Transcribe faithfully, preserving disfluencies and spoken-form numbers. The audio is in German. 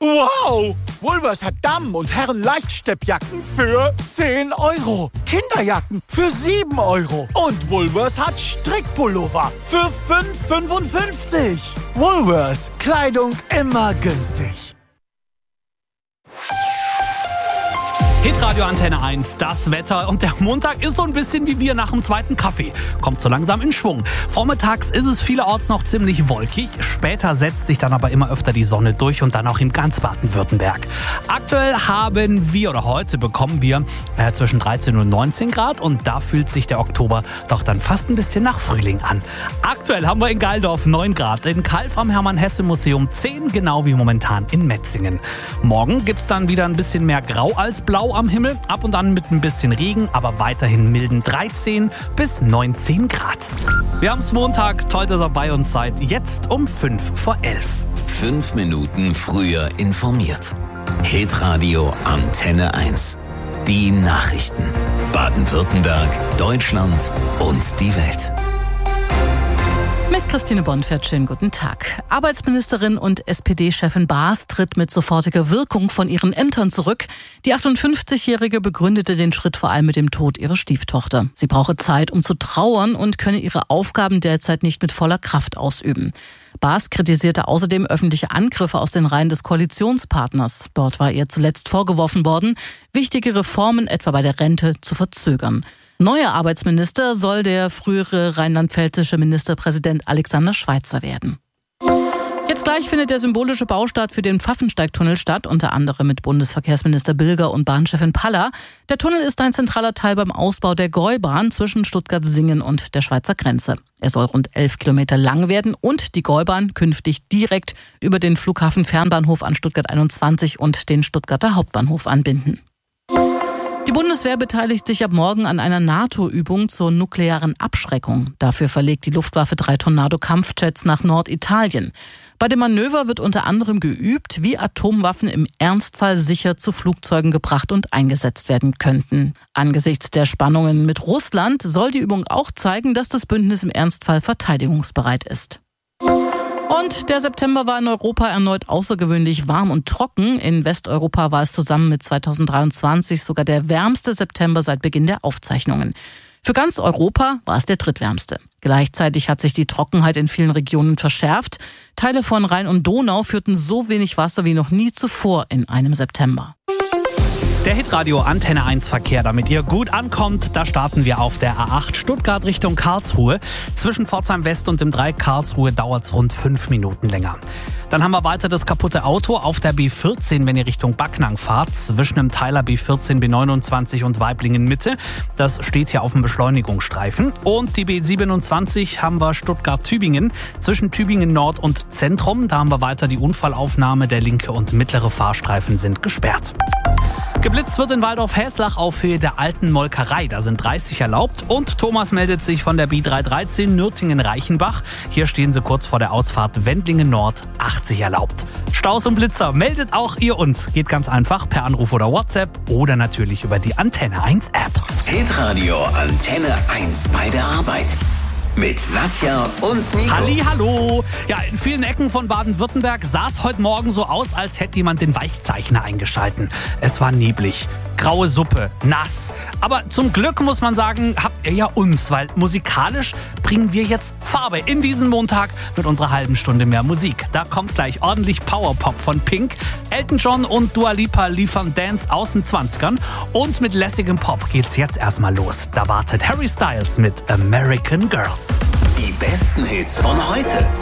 Wow! Woolworths hat Damen- und Herren-Leichtsteppjacken für zehn Euro. Kinderjacken für sieben Euro. Und Woolworths hat Strickpullover für fünf Euro fünfundfünfzig. Woolworths. Kleidung immer günstig. Hitradio Antenne eins, das Wetter, und der Montag ist so ein bisschen wie wir nach dem zweiten Kaffee. Kommt so langsam in Schwung. Vormittags ist es vielerorts noch ziemlich wolkig, später setzt sich dann aber immer öfter die Sonne durch und dann auch in ganz Baden-Württemberg. Aktuell haben wir oder heute bekommen wir äh, zwischen dreizehn und neunzehn Grad und da fühlt sich der Oktober doch dann fast ein bisschen nach Frühling an. Aktuell haben wir in Geildorf neun Grad, in Calw am Hermann-Hesse-Museum zehn, genau wie momentan in Metzingen. Morgen gibt's dann wieder ein bisschen mehr Grau als Blau am Himmel, ab und an mit ein bisschen Regen, aber weiterhin milden dreizehn bis neunzehn Grad. Wir haben's Montag, toll, dass ihr bei uns seid, jetzt um fünf vor elf. Fünf Minuten früher informiert. Hitradio Antenne eins. Die Nachrichten. Baden-Württemberg, Deutschland und die Welt. Mit Christine Bonfert, schönen guten Tag. Arbeitsministerin und S P D-Chefin Baas tritt mit sofortiger Wirkung von ihren Ämtern zurück. Die achtundfünfzigjährige begründete den Schritt vor allem mit dem Tod ihrer Stieftochter. Sie brauche Zeit, um zu trauern und könne ihre Aufgaben derzeit nicht mit voller Kraft ausüben. Baas kritisierte außerdem öffentliche Angriffe aus den Reihen des Koalitionspartners. Dort war ihr zuletzt vorgeworfen worden, wichtige Reformen etwa bei der Rente zu verzögern. Neuer Arbeitsminister soll der frühere rheinland-pfälzische Ministerpräsident Alexander Schweitzer werden. Jetzt gleich findet der symbolische Baustart für den Pfaffensteig-Tunnel statt, unter anderem mit Bundesverkehrsminister Bilger und Bahnchefin Paller. Der Tunnel ist ein zentraler Teil beim Ausbau der Gäubahn zwischen Stuttgart-Singen und der Schweizer Grenze. Er soll rund elf Kilometer lang werden und die Gäubahn künftig direkt über den Flughafen-Fernbahnhof an Stuttgart einundzwanzig und den Stuttgarter Hauptbahnhof anbinden. Die Bundeswehr beteiligt sich ab morgen an einer NATO-Übung zur nuklearen Abschreckung. Dafür verlegt die Luftwaffe drei Tornado-Kampfjets nach Norditalien. Bei dem Manöver wird unter anderem geübt, wie Atomwaffen im Ernstfall sicher zu Flugzeugen gebracht und eingesetzt werden könnten. Angesichts der Spannungen mit Russland soll die Übung auch zeigen, dass das Bündnis im Ernstfall verteidigungsbereit ist. Und der September war in Europa erneut außergewöhnlich warm und trocken. In Westeuropa war es zusammen mit zweitausenddreiundzwanzig sogar der wärmste September seit Beginn der Aufzeichnungen. Für ganz Europa war es der drittwärmste. Gleichzeitig hat sich die Trockenheit in vielen Regionen verschärft. Teile von Rhein und Donau führten so wenig Wasser wie noch nie zuvor in einem September. Der Hitradio Antenne eins Verkehr, damit ihr gut ankommt, da starten wir auf der A acht Stuttgart Richtung Karlsruhe. Zwischen Pforzheim West und dem Dreieck Karlsruhe dauert es rund fünf Minuten länger. Dann haben wir weiter das kaputte Auto auf der B vierzehn, wenn ihr Richtung Backnang fahrt, zwischen dem Teiler B vierzehn, B neunundzwanzig und Waiblingen Mitte. Das steht hier auf dem Beschleunigungsstreifen. Und die B siebenundzwanzig haben wir Stuttgart-Tübingen, zwischen Tübingen Nord und Zentrum. Da haben wir weiter die Unfallaufnahme, der linke und mittlere Fahrstreifen sind gesperrt. Geblitzt wird in Waldorf-Häslach auf Höhe der alten Molkerei. Da sind dreißig erlaubt. Und Thomas meldet sich von der B dreihundertdreizehn Nürtingen-Reichenbach. Hier stehen sie kurz vor der Ausfahrt Wendlingen Nord, achtzig erlaubt. Staus und Blitzer, meldet auch ihr uns. Geht ganz einfach per Anruf oder WhatsApp oder natürlich über die Antenne eins App. Hitradio Antenne eins bei der Arbeit. Mit Nadja und Nico. Hallihallo! Ja, in vielen Ecken von Baden-Württemberg sah es heute Morgen so aus, als hätte jemand den Weichzeichner eingeschalten. Es war neblig, graue Suppe, nass. Aber zum Glück muss man sagen, habt ihr ja uns, weil musikalisch bringen wir jetzt Farbe in diesen Montag mit unserer halben Stunde mehr Musik. Da kommt gleich ordentlich Powerpop von Pink. Elton John und Dua Lipa liefern Dance aus den zwanzigern. Und mit lässigem Pop geht's jetzt erstmal los. Da wartet Harry Styles mit American Girls. Die besten Hits von heute.